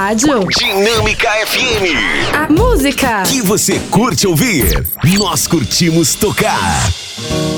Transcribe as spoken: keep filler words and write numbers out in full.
rádio. Dinâmica F M. A música que você curte ouvir, nós curtimos tocar.